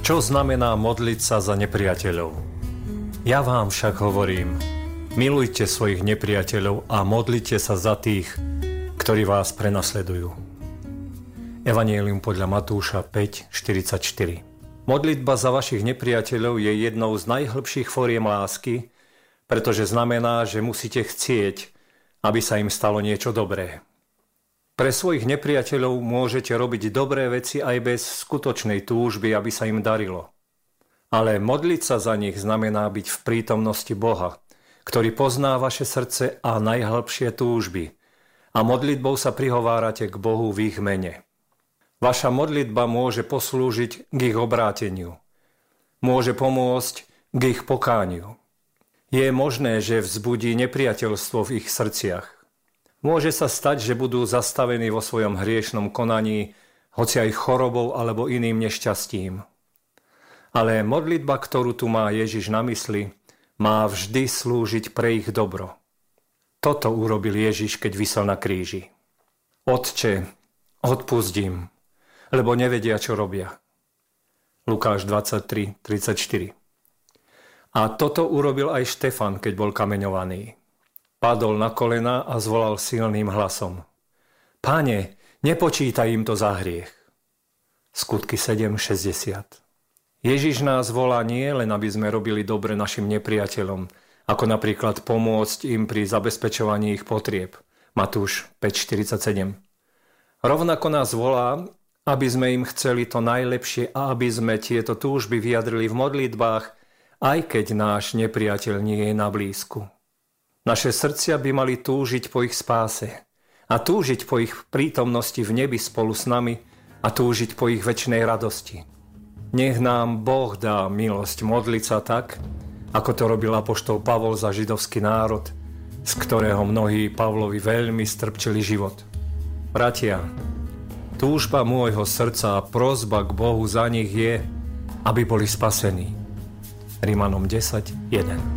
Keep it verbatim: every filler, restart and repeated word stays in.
Čo znamená modliť sa za nepriateľov? Ja vám však hovorím, milujte svojich nepriateľov a modlite sa za tých, ktorí vás prenasledujú. Evanjelium podľa Matúša päť štyridsaťštyri. Modlitba za vašich nepriateľov je jednou z najhlbších fóriem lásky, pretože znamená, že musíte chcieť, aby sa im stalo niečo dobré. Pre svojich nepriateľov môžete robiť dobré veci aj bez skutočnej túžby, aby sa im darilo. Ale modliť sa za nich znamená byť v prítomnosti Boha, ktorý pozná vaše srdce a najhlbšie túžby. A modlitbou sa prihovárate k Bohu v ich mene. Vaša modlitba môže poslúžiť k ich obráteniu. Môže pomôcť k ich pokániu. Je možné, že vzbudí nepriateľstvo v ich srdciach. Môže sa stať, že budú zastavení vo svojom hriešnom konaní, hoci aj chorobou alebo iným nešťastím. Ale modlitba, ktorú tu má Ježiš na mysli, má vždy slúžiť pre ich dobro. Toto urobil Ježiš, keď visel na kríži. Otče, odpusť im, lebo nevedia, čo robia. Lukáš dvadsaťtri tridsaťštyri. A toto urobil aj Štefan, keď bol kameňovaný. Padol na kolena a zvolal silným hlasom: Pane, nepočítaj im to za hriech. Skutky sedem šesťdesiat. Ježiš nás volá nie len, aby sme robili dobre našim nepriateľom, ako napríklad pomôcť im pri zabezpečovaní ich potrieb. Matúš päť štyridsaťsedem. Rovnako nás volá, aby sme im chceli to najlepšie a aby sme tieto túžby vyjadrili v modlitbách, aj keď náš nepriateľ nie je na blízku. Naše srdcia by mali túžiť po ich spáse a túžiť po ich prítomnosti v nebi spolu s nami a túžiť po ich večnej radosti. Nech nám Boh dá milosť modliť sa tak, ako to robil apoštol Pavol za židovský národ, z ktorého mnohí Pavlovi veľmi strpčili život. Bratia, túžba môjho srdca a prosba k Bohu za nich je, aby boli spasení. Rimanom desať jeden.